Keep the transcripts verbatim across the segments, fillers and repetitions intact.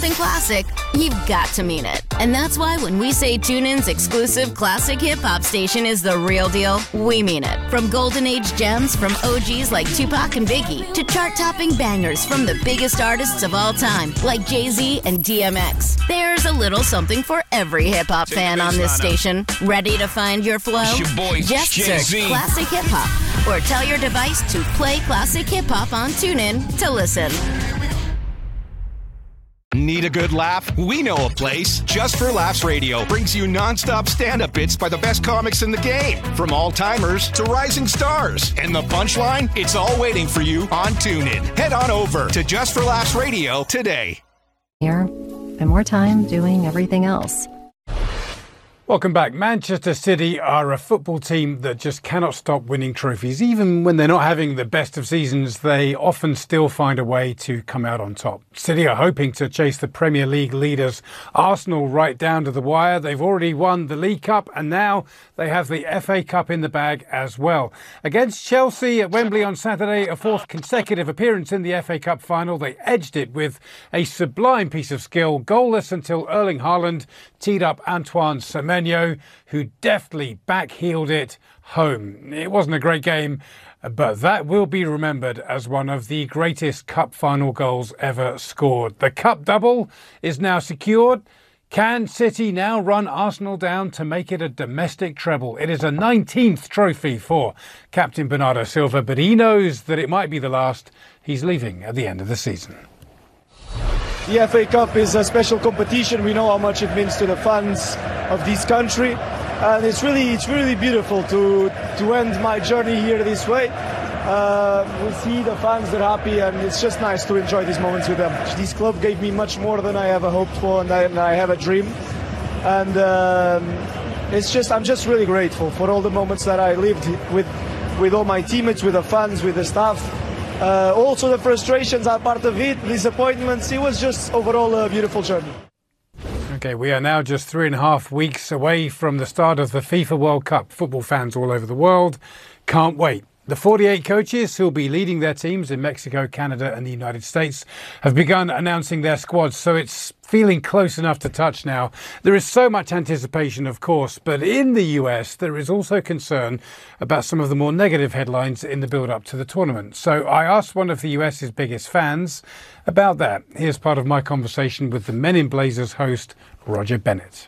classic, you've got to mean it. And that's why when we say TuneIn's exclusive classic hip-hop station is the real deal, we mean it. From golden age gems from O Gs like Tupac and Biggie to chart-topping bangers from the biggest artists of all time like Jay-Z and D M X. There's a little something for every hip-hop fan on this station. Ready to find your flow? It's your boy, Just Jay-Z. search Classic Hip Hop or tell your device to play Classic Hip Hop on TuneIn to listen. Need a good laugh? We know a place. Just for Laughs Radio brings you non-stop stand-up bits by the best comics in the game, from all-timers to rising stars. And the punchline? It's all waiting for you on TuneIn. Head on over to Just for Laughs Radio today. Here, and more time doing everything else. Welcome back. Manchester City are a football team that just cannot stop winning trophies. Even when they're not having the best of seasons, they often still find a way to come out on top. City are hoping to chase the Premier League leaders Arsenal right down to the wire. They've already won the League Cup and now they have the F A Cup in the bag as well. Against Chelsea at Wembley on Saturday, a fourth consecutive appearance in the F A Cup final. They edged it with a sublime piece of skill, goalless until Erling Haaland teed up Antoine Semenyo, who deftly backheeled it home. It wasn't a great game, but that will be remembered as one of the greatest cup final goals ever scored. The cup double is now secured. Can City now run Arsenal down to make it a domestic treble? It is a nineteenth trophy for Captain Bernardo Silva, but he knows that it might be the last. He's leaving at the end of the season. The F A Cup is a special competition. We know how much it means to the fans of this country, and it's really, it's really beautiful to to end my journey here this way. Uh, we see the fans, they're happy, and it's just nice to enjoy these moments with them. This club gave me much more than I ever hoped for, and I, and I have a dream. And um, it's just, I'm just really grateful for all the moments that I lived with, with all my teammates, with the fans, with the staff. Uh, also the frustrations are part of it, disappointments. It was just overall a beautiful journey. Okay, we are now just three and a half weeks away from the start of the FIFA World Cup. Football fans all over the world can't wait. The forty-eight coaches who will be leading their teams in Mexico, Canada and the United States have begun announcing their squads, so it's feeling close enough to touch now. There is so much anticipation, of course, but in the U S there is also concern about some of the more negative headlines in the build-up to the tournament. So I asked one of the US's biggest fans about that. Here's part of my conversation with the Men in Blazers host, Roger Bennett.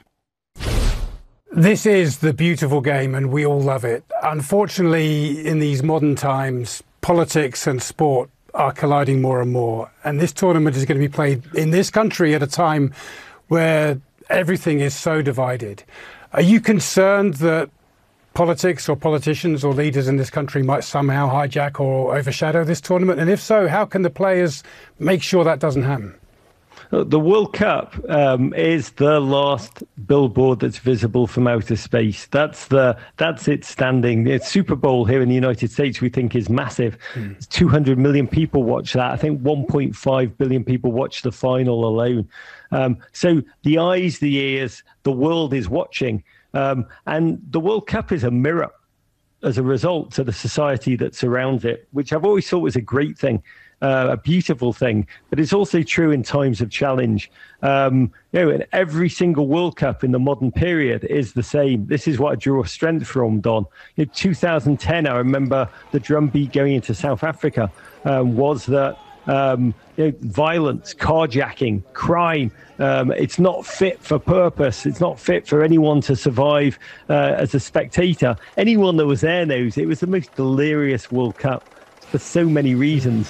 This is the beautiful game and we all love it. Unfortunately, in these modern times, politics and sport are colliding more and more. And this tournament is going to be played in this country at a time where everything is so divided. Are you concerned that politics or politicians or leaders in this country might somehow hijack or overshadow this tournament? And if so, how can the players make sure that doesn't happen? The World Cup um, is the last billboard that's visible from outer space. That's the that's its standing. The Super Bowl here in the United States, we think, is massive. Mm. two hundred million people watch that. I think one point five billion people watch the final alone. Um, so the eyes, the ears, the world is watching. Um, and the World Cup is a mirror as a result to the society that surrounds it, which I've always thought was a great thing. Uh, a beautiful thing, but it's also true in times of challenge. Um, you know, and every single World Cup in the modern period is the same. This is what I draw strength from, Don. In two thousand ten, I remember the drumbeat going into South Africa um, was that um, you know, violence, carjacking, crime. Um, it's not fit for purpose. It's not fit for anyone to survive uh, as a spectator. Anyone that was there knows it was the most delirious World Cup for so many reasons.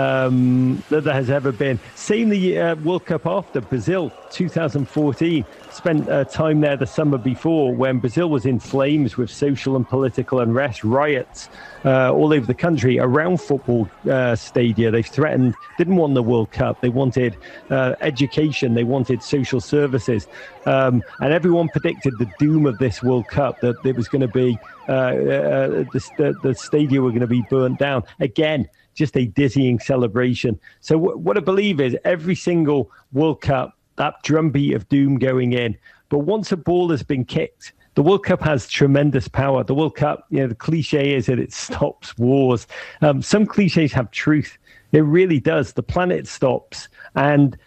Um, that there has ever been. Same the uh, World Cup after, Brazil, two thousand fourteen. Spent uh, time there the summer before when Brazil was in flames with social and political unrest, riots uh, all over the country around football uh, stadia. They threatened, didn't want the World Cup. They wanted uh, education. They wanted social services. Um, and everyone predicted the doom of this World Cup, that it was going to be, uh, uh, the, the, the stadia were going to be burnt down. Again, just a dizzying celebration. So w- what I believe is every single World Cup, that drumbeat of doom going in. But once a ball has been kicked, the World Cup has tremendous power. The World Cup, you know, the cliche is that it stops wars. Um, some cliches have truth. It really does. The planet stops. And